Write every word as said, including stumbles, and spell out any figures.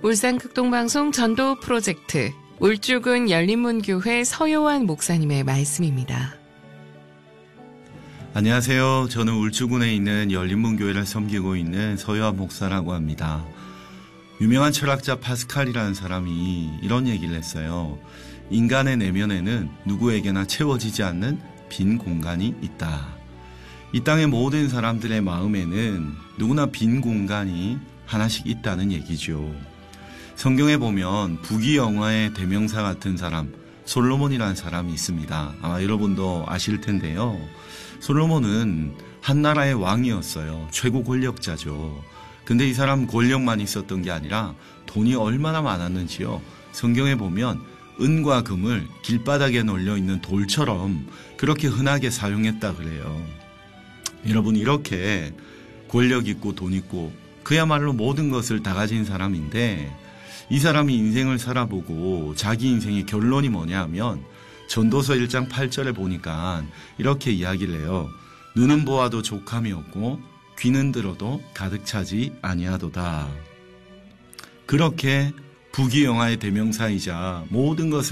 울산극동방송 전도 프로젝트 울주군 열린문교회 서요한 목사님의 말씀입니다. 안녕하세요. 저는 울주군에 있는 열린문교회를 섬기고 있는 서요한 목사라고 합니다. 유명한 철학자 파스칼이라는 사람이 이런 얘기를 했어요. 인간의 내면에는 누구에게나 채워지지 않는 빈 공간이 있다. 이 땅의 모든 사람들의 마음에는 누구나 빈 공간이 하나씩 있다는 얘기죠. 성경에 보면 부귀영화의 대명사 같은 사람, 솔로몬이라는 사람이 있습니다. 아마 여러분도 아실 텐데요. 솔로몬은 한 나라의 왕이었어요. 최고 권력자죠. 근데 이 사람 권력만 있었던 게 아니라 돈이 얼마나 많았는지요. 성경에 보면 은과 금을 길바닥에 널려 있는 돌처럼 그렇게 흔하게 사용했다 그래요. 여러분, 이렇게 권력 있고 돈 있고 그야말로 모든 것을 다 가진 사람인데, 이 사람이 인생을 살아보고 자기 인생의 결론이 뭐냐 하면 전도서 일 장 팔 절에 보니까 이렇게 이야기를 해요. 눈은 보아도 족함이 없고 귀는 들어도 가득 차지 아니하도다. 그렇게 부귀영화의 대명사이자 모든 것을